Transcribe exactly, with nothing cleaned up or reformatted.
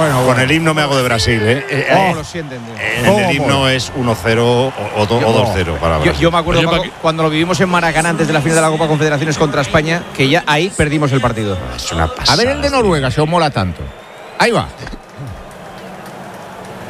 bueno, Con bueno. el himno me hago de Brasil, ¿eh? eh ¿Cómo eh, lo sienten, tío? en ¿Cómo, el himno cómo? es uno cero o, o, do- Yo- o dos cero para Yo, Brasil. yo me acuerdo Oye, cuando, pa' que- cuando lo vivimos en Maracaná antes de la final de la Copa Confederaciones contra España, que ya ahí perdimos el partido. Es una A pasada. ver el de tío. Noruega, si os mola tanto. Ahí va.